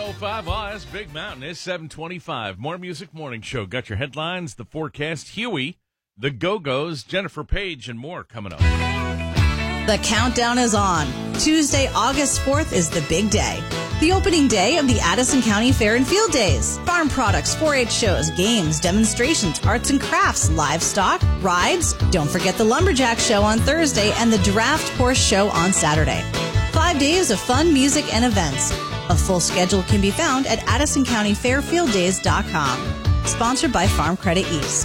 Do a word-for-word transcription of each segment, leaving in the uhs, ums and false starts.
oh five, well, that's Big Mountain. It's seven twenty-five. More Music Morning Show. Got your headlines, the forecast, Huey, the Go-Go's, Jennifer Page, and more coming up. The countdown is on. Tuesday, August fourth is the big day. The opening day of the Addison County Fair and Field Days. Farm products, four H shows, games, demonstrations, arts and crafts, livestock, rides. Don't forget the Lumberjack Show on Thursday and the Draft Horse Show on Saturday. Five days of fun, music, and events. A full schedule can be found at addison county fair field days dot com. Sponsored by Farm Credit East.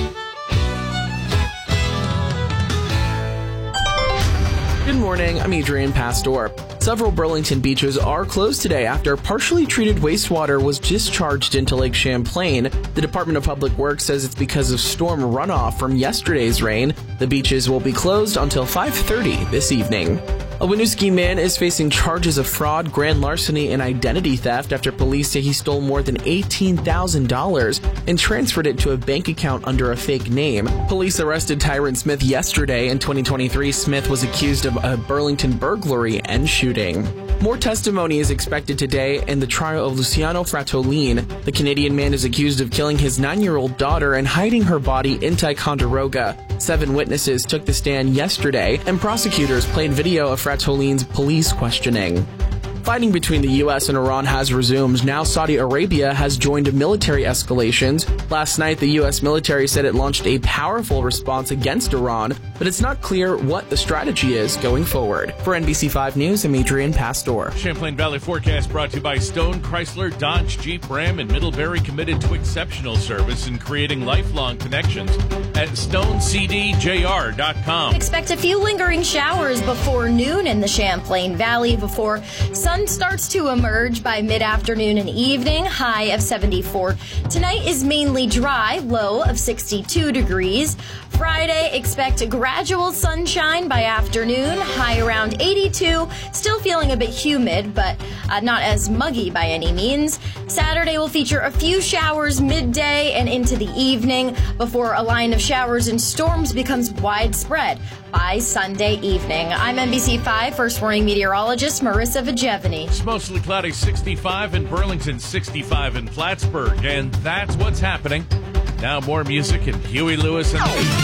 Good morning, I'm Adrian Pastor. Several Burlington beaches are closed today after partially treated wastewater was discharged into Lake Champlain. The Department of Public Works says it's because of storm runoff from yesterday's rain. The beaches will be closed until five thirty this evening. A Winooski man is facing charges of fraud, grand larceny, and identity theft after police say he stole more than eighteen thousand dollars and transferred it to a bank account under a fake name. Police arrested Tyron Smith yesterday. In twenty twenty-three, Smith was accused of a Burlington burglary and shooting. More testimony is expected today in the trial of Luciano Fratolin. The Canadian man is accused of killing his nine-year-old daughter and hiding her body in Ticonderoga. Seven witnesses took the stand yesterday, and prosecutors played video of Fratolin's police questioning. Fighting between the U S and Iran has resumed. Now Saudi Arabia has joined military escalations. Last night, the U S military said it launched a powerful response against Iran, but it's not clear what the strategy is going forward. For N B C five News, I'm Adrian Pastor. Champlain Valley Forecast brought to you by Stone, Chrysler, Dodge, Jeep, Ram, and Middlebury, committed to exceptional service and creating lifelong connections at stone c d j r dot com. Expect a few lingering showers before noon in the Champlain Valley before sun starts to emerge by mid-afternoon and evening, high of seventy-four. Tonight is mainly dry, low of sixty-two degrees. Friday, expect gradual sunshine by afternoon, high around eighty-two. Still feeling a bit humid, but uh, not as muggy by any means. Saturday will feature a few showers midday and into the evening before a line of showers and storms becomes widespread by Sunday evening. I'm N B C five First Warning meteorologist Marissa Vigevany. It's mostly cloudy, sixty-five in Burlington, sixty-five in Plattsburgh, and that's what's happening. Now more music and Huey Lewis and